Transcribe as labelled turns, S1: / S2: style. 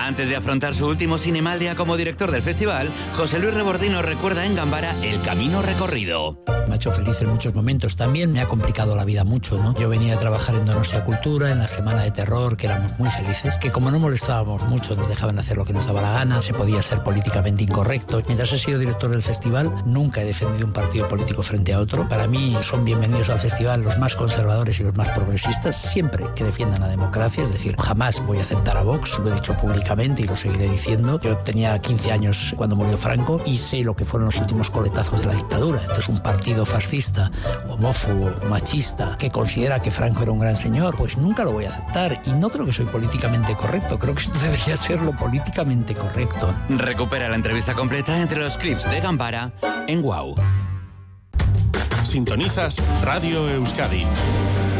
S1: Antes de afrontar su último Cinemaldia como director del festival, José Luis Rebordino recuerda en Gambara el camino recorrido.
S2: Me ha hecho feliz en muchos momentos. También me ha complicado la vida mucho, ¿no? Yo venía a trabajar en Donostia Cultura, en la Semana de Terror, que éramos muy felices, que como no molestábamos mucho, nos dejaban hacer lo que nos daba la gana, se podía ser políticamente incorrecto. Mientras he sido director del festival, nunca he defendido un partido político frente a otro. Para mí son bienvenidos al festival los más conservadores y los más progresistas, siempre que defiendan la democracia, es decir, jamás voy a aceptar a Vox, lo he dicho públicamente y lo seguiré diciendo. Yo tenía 15 años cuando murió Franco y sé lo que fueron los últimos coletazos de la dictadura. Entonces un partido fascista, homófobo, machista, que considera que Franco era un gran señor, pues nunca lo voy a aceptar y no creo que soy políticamente correcto, creo que esto debería ser lo políticamente correcto.
S1: Recupera la entrevista completa entre los clips de Gambara en WOW.
S3: Sintonizas Radio Euskadi